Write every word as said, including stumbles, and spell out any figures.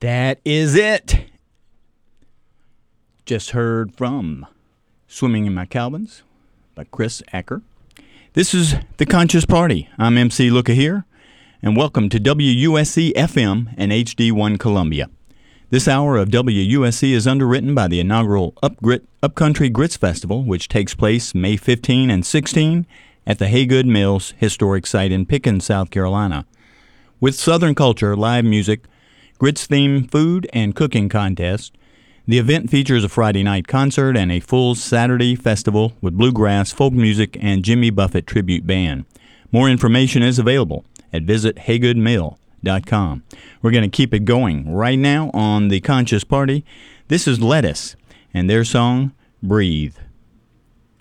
That is it. Just heard from Swimming in My Calvins by Chris Acker. This is The Conscious Party. I'm M C Looka here, and welcome to W U S C F M and H D one Columbia. This hour of W U S C is underwritten by the inaugural Up Grit, Upcountry Grits Festival, which takes place May fifteenth and sixteenth at the Haygood Mills Historic Site in Pickens, South Carolina. With Southern culture, live music, grits-themed food, and cooking contest, the event features a Friday night concert and a full Saturday festival with bluegrass, folk music, and Jimmy Buffett tribute band. More information is available at visit haygood mill dot com. We're going to keep it going right now on The Conscious Party. This is Lettuce and their song, Breathe.